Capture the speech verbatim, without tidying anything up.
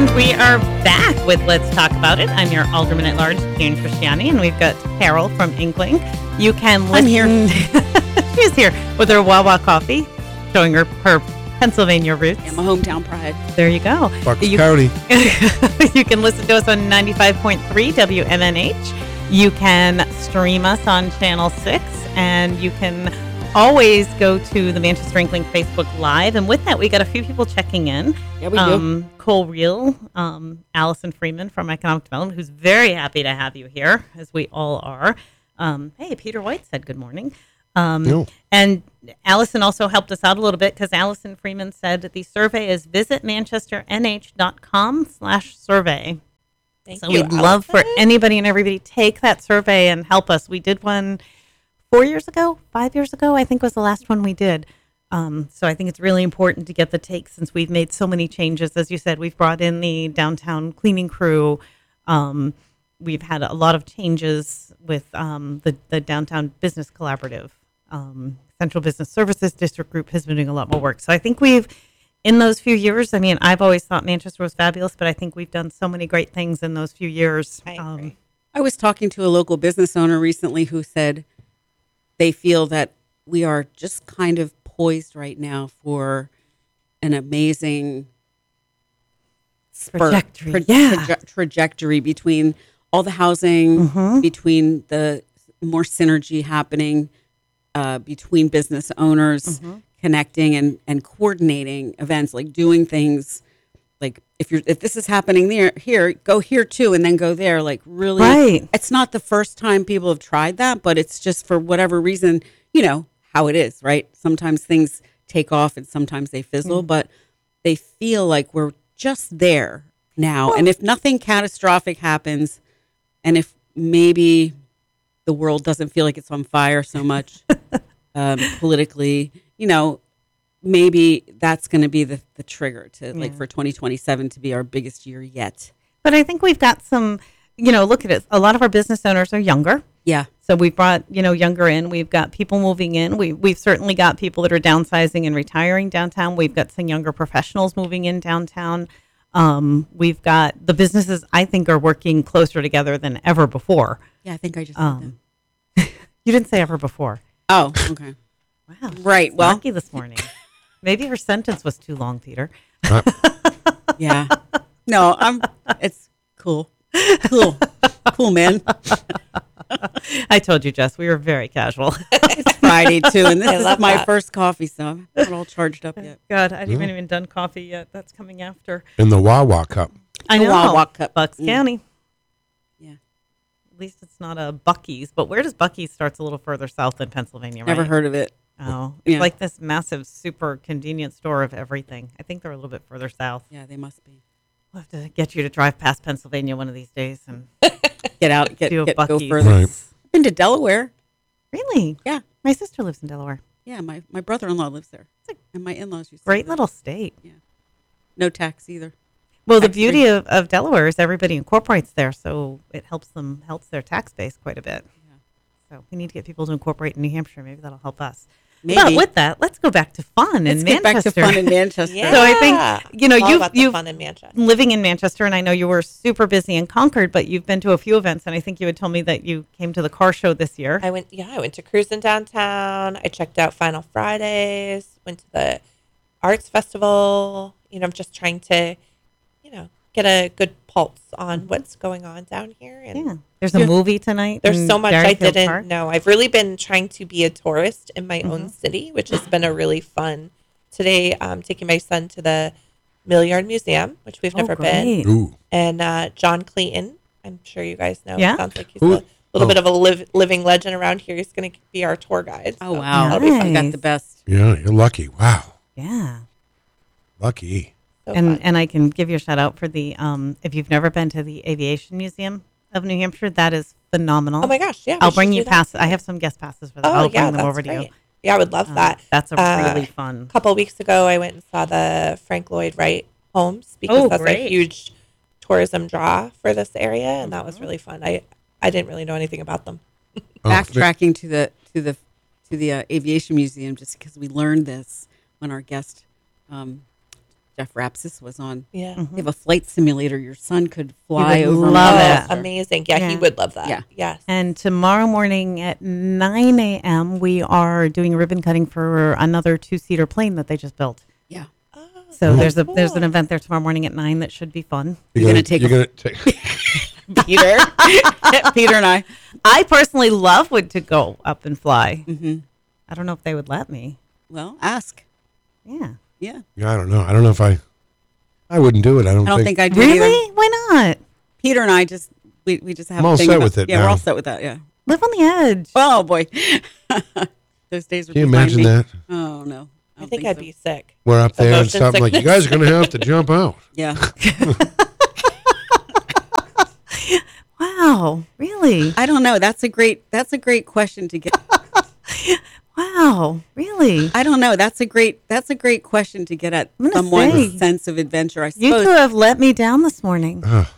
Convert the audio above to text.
And we are back with Let's Talk About It. I'm your Alderman at Large, Jane Christiani, and we've got Carol from Inkling. You can listen. I'm here. She's here with her Wawa coffee, showing her her Pennsylvania roots. Yeah, my hometown pride. There you go. Bucks you, County. You can listen to us on ninety-five point three W M N H. You can stream us on Channel six, and you can always go to the Manchester Inkling Facebook Live. And with that, we got a few people checking in. Yeah, we um, do. Cole Reel, um, Allison Freeman from Economic Development, who's very happy to have you here, as we all are. Um, hey, Peter White said good morning. Um, No. And Allison also helped us out a little bit because Allison Freeman said that the survey is visit manchester n h dot com slash survey. Thank So you, we'd love for Allison. anybody and everybody take that survey and help us. We did one four years ago, five years ago, I think was the last one we did. Um, so I think it's really important to get the take since we've made so many changes. As you said, we've brought in the downtown cleaning crew. Um, we've had a lot of changes with um, the, the downtown business collaborative. Um, Central Business Services District Group has been doing a lot more work. So I think we've, in those few years, I mean, I've always thought Manchester was fabulous, but I think we've done so many great things in those few years. I Um, agree. I was talking to a local business owner recently who said they feel that we are just kind of poised right now for an amazing spurt, Trajectory, tra- yeah. traje- trajectory between all the housing, Mhm. between the more synergy happening uh, between business owners, Mm-hmm. connecting and, and coordinating events, like doing things. Like if you're if this is happening there here, go here too, and then go there. Like really, Right. it's not the first time people have tried that, but it's just for whatever reason, you know how it is, right? Sometimes things take off and sometimes they fizzle, but they feel like we're just there now. And if nothing catastrophic happens, and if maybe the world doesn't feel like it's on fire so much um, politically, you know, maybe that's going to be the, the trigger to like Yeah. for twenty twenty-seven to be our biggest year yet. But I think we've got some, you know, look at it. A lot of our business owners are younger. Yeah. So we've brought, you know, younger in. We've got people moving in. We, we've certainly got people that are downsizing and retiring downtown. We've got some younger professionals moving in downtown. Um, we've got the businesses, I think, are working closer together than ever before. Yeah, I think I just said Um, you didn't say ever before. that. Oh, okay. Wow. Right. Well, Lucky this morning. Maybe her sentence was too long, Peter. yeah. No, I'm, it's cool. Cool. Cool, man. I told you, Jess, we were very casual. It's Friday, too, and this I is love my that. first coffee, so I'm not all charged up yet. God, I haven't even done coffee yet. That's coming after. In the Wawa Cup. I The know. Wawa cup. Bucks Mm. County. Yeah. At least it's not a Bucky's. But where does Bucky's starts a little further south than Pennsylvania, right? Never heard of it. Oh, it's Yeah. like this massive, super convenient store of everything. I think they're a little bit further south. Yeah, they must be. We'll have to get you to drive past Pennsylvania one of these days and Get out, get, do a get go Buc-ee's. further. Right. I've been to Delaware. Really? Yeah. My sister lives in Delaware. Yeah, my, my brother-in-law lives there. And my in-laws used to Great live little state. there. No tax either. Well, the Tax-free. beauty of, of Delaware is everybody incorporates there, so it helps them, helps their tax base quite a bit. So we need to get people to incorporate in New Hampshire. Maybe that'll help us. Maybe. But with that, let's go back to fun Let's in get Manchester. back to fun in Manchester. Yeah. So I think, you know, All you've, about the you've fun in Manchester. living in Manchester, and I know you were super busy in Concord, but you've been to a few events, and I think you had told me that you came to the car show this year. I went, yeah, I went to cruising downtown. I checked out Final Fridays. Went to the arts festival. You know, I'm just trying to, you know, get a good pulse on what's going on down here. And Yeah. There's a movie tonight. there's in so much I Berryfield didn't Park. know. I've really been trying to be a tourist in my Mm-hmm. own city, which has been a really fun. Today, I'm taking my son to the Millyard Museum, which we've Oh, never been. great. Ooh. And uh, John Clayton, I'm sure you guys know. Yeah. Sounds like he's Who- a little oh. bit of a live, living legend around here. He's going to be our tour guide. Oh, so wow. that'll be fun. You got Nice. the best. Yeah, you're lucky. Wow. Yeah. Lucky. So and fun. and I can give you a shout out for the um if you've never been to the Aviation Museum of New Hampshire, that is phenomenal. Oh my gosh, yeah. we I'll should bring do you that. pass. I have some guest passes for that. Oh I'll yeah, bring them that's over to great. you. Yeah, I would love Um, that. That's a Uh, really fun. A couple of weeks ago, I went and saw the Frank Lloyd Wright homes because Oh, that's great. a huge tourism draw for this area, and that Mm-hmm. was really fun. I I didn't really know anything about them. Oh, Backtracking to the to the to the uh, aviation museum, just because we learned this when our guest um, Jeff Rapsis was on. Yeah. Mm-hmm. They have a flight simulator. Your son could fly would over. love Manchester. it. Amazing. Yeah, he Yeah. would love that. Yeah. Yes. And tomorrow morning at nine a.m., we are doing ribbon cutting for another two-seater plane that they just built. Yeah. Oh, So there's a cool. there's an event there tomorrow morning at nine that should be fun. You're gonna take You're a- gonna take. Peter, Peter and I. I personally love would to go up and fly. hmm I don't know if they would let me. Well, ask. Yeah. Yeah. Yeah, I don't know. I don't know if I. I wouldn't do it. I don't, I don't think, I do Really? either. Why not? Peter and I just we, we just have. I'm a all thing set about- with it Yeah, we're now. all set with that. Yeah. Live on the edge. Oh boy, those days. Were Can you behind imagine me. that? Oh no. I don't think I'd so. be sick. We're up there and Motion something like, you sickness. guys are going to have to jump out. Yeah. Wow. Really? I don't know. That's a great. That's a great question to get. Wow. Really? I don't know. That's a great. That's a great question to get at I'm gonna someone's say, sense of adventure. I You suppose. two have let me down this morning. Ugh.